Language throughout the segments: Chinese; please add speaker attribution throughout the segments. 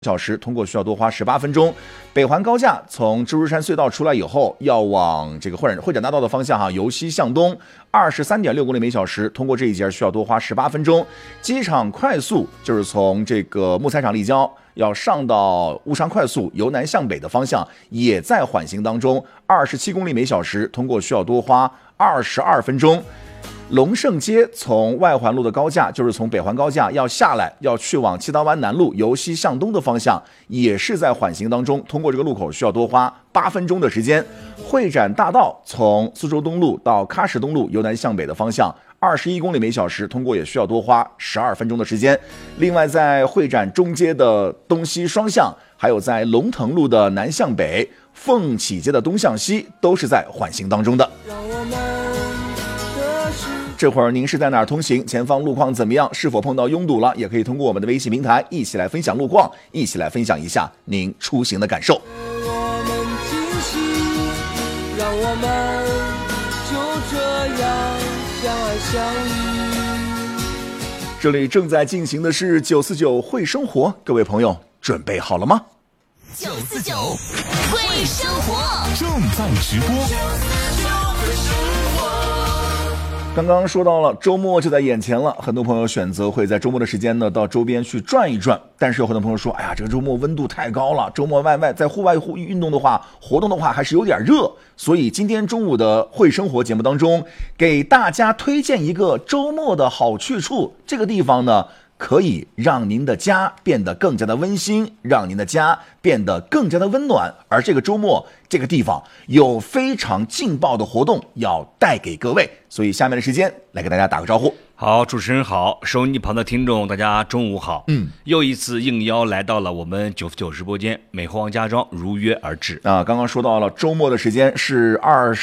Speaker 1: 小时通过需要多花18分钟。北环高架从蜘蛛山隧道出来以后，要往这个会展大道的方向由西向东，23.6公里每小时，通过这一节需要多花18分钟。机场快速就是从这个木材厂立交要上到雾山快速由南向北的方向，也在缓行当中，27公里每小时，通过需要多花22分钟。龙盛街从外环路的高架，就是从北环高架要下来，要去往七道湾南路由西向东的方向，也是在缓行当中，通过这个路口需要多花8分钟的时间。会展大道从苏州东路到喀什东路由南向北的方向，21公里每小时，通过也需要多花12分钟的时间。另外，在会展中街的东西双向，还有在龙腾路的南向北、凤起街的东向西，都是在缓行当中的。这会儿您是在哪儿通行？前方路况怎么样？是否碰到拥堵了？也可以通过我们的微信平台一起来分享路况，一起来分享一下您出行的感受。让我们就这样相爱相依。这里正在进行的是949会生活，各位朋友准备好了吗？949会生活正在直播。刚刚说到了周末就在眼前了，很多朋友选择会在周末的时间呢到周边去转一转，但是有很多朋友说，哎呀，这个周末温度太高了，周末在户外运动的话，活动的话还是有点热，所以今天中午的会生活节目当中，给大家推荐一个周末的好去处，这个地方呢可以让您的家变得更加的温馨，让您的家变得更加的温暖。而这个周末，这个地方有非常劲爆的活动要带给各位，所以下面的时间来给大家打个招呼。
Speaker 2: 好，主持人好，收音机旁的听众大家中午好。又一次应邀来到了我们949直播间，美猴王家装如约而至
Speaker 1: 啊。刚刚说到了周末的时间是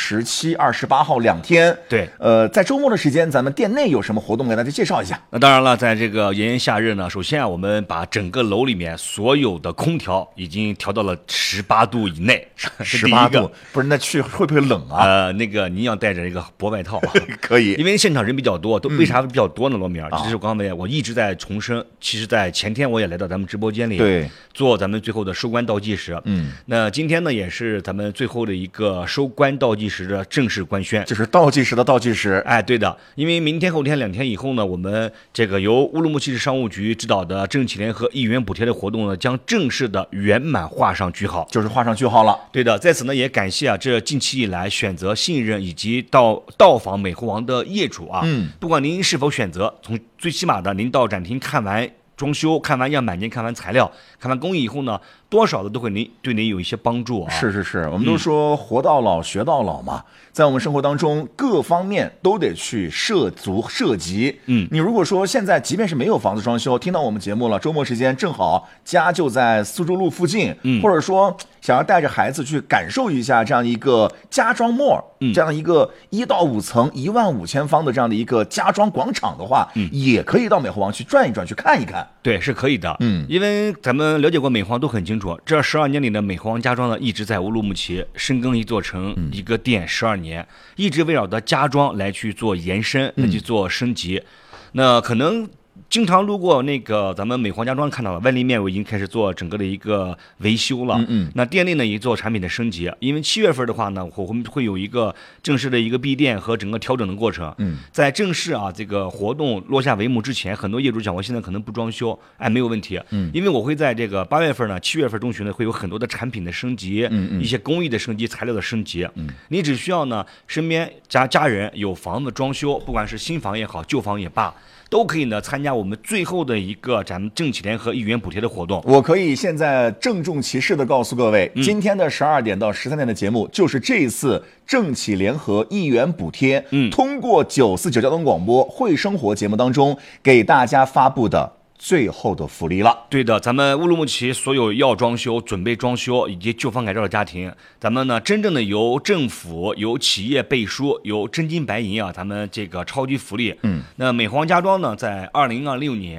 Speaker 1: 27、28号2天。
Speaker 2: 对，
Speaker 1: 在周末的时间，咱们店内有什么活动给大家介绍一下？
Speaker 2: 那当然了，在这个炎炎夏日呢，首先我们把整个楼里面所有的空调已经调到了18度以内。
Speaker 1: 18度，不是那会不会冷啊？
Speaker 2: 那个您要带着一个薄外套
Speaker 1: 可以，
Speaker 2: 因为现场人比较多，为啥比较多呢？罗米尔，这是我刚才我一直在重申，其实在前天我也来到咱们直播间里，
Speaker 1: 对，
Speaker 2: 做咱们最后的收官倒计时。那今天呢也是咱们最后的一个收官倒计时的正式官宣，
Speaker 1: 就是倒计时的倒计时。
Speaker 2: 哎，对的，因为明天后天2天以后呢，我们这个由乌鲁木齐市商务局指导的政企联合1亿元补贴的活动呢，将正式的圆满画上句号，
Speaker 1: 就是画上句号了。
Speaker 2: 对的，在此呢也感谢这近期以来选择信任以及到访美猴王的业主啊，不管您是否选择，从最起码的您到展厅看完装修、看完样板间、看完材料、看完工艺以后呢，多少的都会对您有一些帮助啊。
Speaker 1: 是，我们都说活到老学到老嘛，在我们生活当中各方面都得去涉及。你如果说现在即便是没有房子装修，听到我们节目了，周末时间正好家就在苏州路附近，或者说想要带着孩子去感受一下这样一个家装 mall，这样一个1到5层15000方的这样的一个家装广场的话，也可以到美猴王去转一转，去看一看。
Speaker 2: 对，是可以的。因为咱们了解过美猴王都很清楚，这12年里的美猴王家装呢，一直在乌鲁木齐深耕一座城一个店12年，一直围绕着家装来去做延伸，来去做升级。那可能经常路过那个咱们美皇家装看到了外立面，我已经开始做整个的一个维修了。那店内呢也做产品的升级，因为7月份的话呢，我们会有一个正式的一个闭店和整个调整的过程。在正式这个活动落下帷幕之前，很多业主讲我现在可能不装修，没有问题。因为我会在这个8月份呢、7月份中旬呢会有很多的产品的升级，一些工艺的升级、材料的升级。你只需要呢身边家人有房子装修，不管是新房也好，旧房也罢，都可以呢参加我们最后的一个咱们政企联合1亿元补贴的活动。
Speaker 1: 我可以现在郑重其事的告诉各位，今天的12点到13点的节目就是这一次政企联合1亿元补贴，通过949交通广播会生活节目当中给大家发布的最后的福利了。
Speaker 2: 对的，咱们乌鲁木齐所有要装修、准备装修以及旧房改造的家庭，咱们呢真正的由政府、由企业背书、由真金白银咱们这个超级福利。那美皇家装呢，在2026年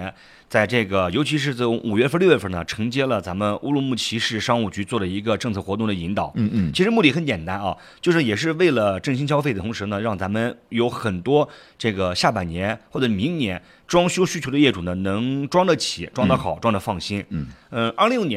Speaker 2: 在这个尤其是从5月份、6月份呢，承接了咱们乌鲁木齐市商务局做的一个政策活动的引导。其实目的很简单啊，就是也是为了振兴消费的同时呢，让咱们有很多这个下半年或者明年装修需求的业主呢，能装得起、装得好、装得放心。2026年。